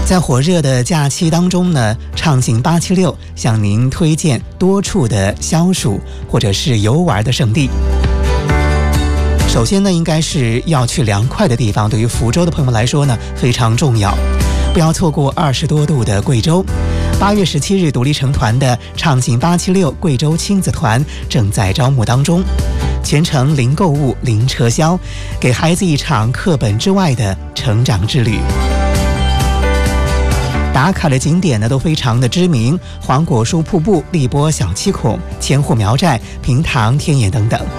在火热的假期当中呢，畅行876向您推荐多处的消暑或者是游玩的胜地。首先呢，应该是要去凉快的地方，对于福州的朋友们来说呢非常重要，不要错过20多度的贵州。8月17日独立成团的畅行876贵州亲子团正在招募当中，全程零购物零车销，给孩子一场课本之外的成长之旅。打卡的景点呢都非常的知名，黄果树瀑布、荔波小七孔、千户苗寨、平塘天眼等等。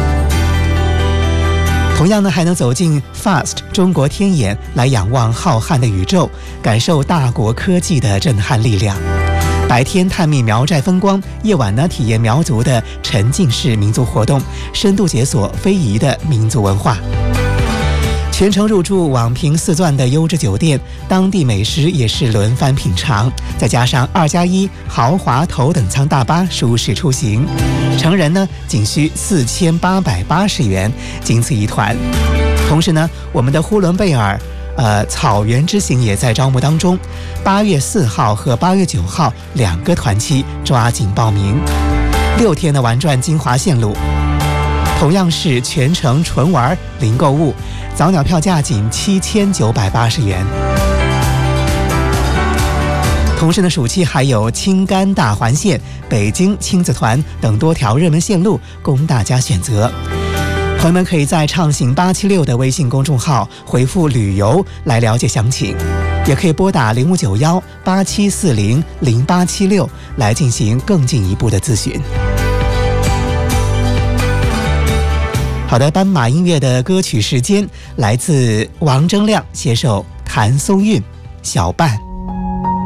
同样呢，还能走进 FAST 中国天眼，来仰望浩瀚的宇宙，感受大国科技的震撼力量。白天探秘苗寨风光，夜晚呢体验苗族的沉浸式民族活动，深度解锁非遗的民族文化。全程入住网评4钻的优质酒店，当地美食也是轮番品尝，再加上2+1豪华头等舱大巴舒适出行，成人呢仅需4880元，仅此一团。同时呢，我们的呼伦贝尔草原之行也在招募当中，8月4号和8月9号2个团期，抓紧报名。6天的玩转金华线路，同样是全程纯玩零购物，早鸟票价仅7980元。同时呢，暑期还有青甘大环线、北京亲子团等多条热门线路供大家选择。朋友们可以在畅行876的微信公众号回复旅游来了解详情，也可以拨打059187400876来进行更进一步的咨询。好的，斑马音乐的歌曲时间来自王铮亮携手谭松韵，小半。